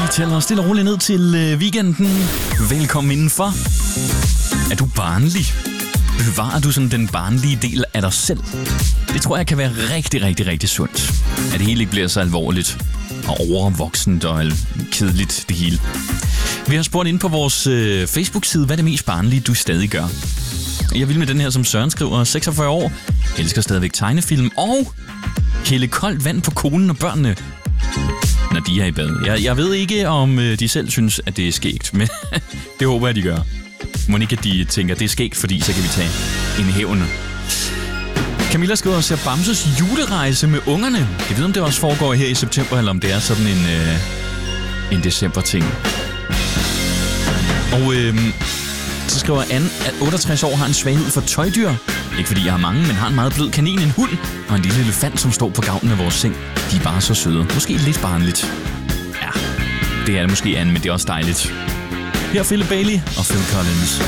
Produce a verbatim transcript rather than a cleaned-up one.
tæller os stille og roligt ned til øh, weekenden. Velkommen indenfor. Er du barnlig? Bevarer du sådan den barnlige del af dig selv? Det tror jeg kan være rigtig, rigtig, rigtig sundt. At det hele ikke bliver så alvorligt og overvoksent og kedeligt det hele. Vi har spurgt ind på vores øh, Facebook-side, hvad er det mest barnlige, du stadig gør? Jeg vil med den her, som Søren skriver, seksogfyrre år, elsker stadigvæk tegnefilm og hælde koldt vand på konen og børnene, når de er i bad. Jeg, jeg ved ikke, om øh, de selv synes, at det er skægt, men det håber jeg, de gør. Må ikke, at de tænker, at det er skægt, fordi så kan vi tage en hævne. Camilla skriver og ser Bamses julerejse med ungerne. Jeg ved, om det også foregår her i september, eller om det er sådan en, øh, en december-ting. Og øh, så skriver Anne, at otteogtres år har en svaghed for tøjdyr. Ikke fordi jeg har mange, men har en meget blød kanin, en hund og en lille elefant, som står på gavlen af vores seng. De er bare så søde. Måske lidt barnligt. Ja, det er det måske, Anne, men det er også dejligt. Her er Philip Bailey og Phil Collins.